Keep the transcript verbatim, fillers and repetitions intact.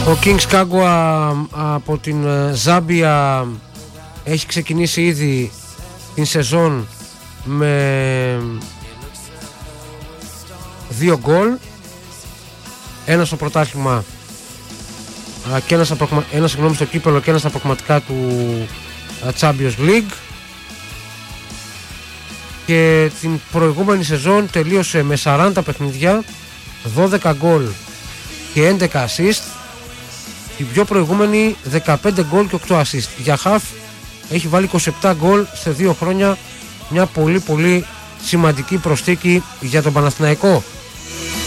Ο Kings Kagwa από την Ζάμπια έχει ξεκινήσει ήδη την σεζόν με δύο γκολ, ένα στο πρωτάθλημα και ένα, στα ένα συγγνώμη, στο κύπελλο και ένα στα προκριματικά του Champions League. Και την προηγούμενη σεζόν τελείωσε με σαράντα παιχνίδια, δώδεκα γκολ και έντεκα assist. Την πιο προηγούμενη δεκαπέντε γκολ και οκτώ assist. Για χαφ έχει βάλει είκοσι επτά γκολ σε δύο χρόνια, μια πολύ πολύ σημαντική προσθήκη για τον Παναθηναϊκό.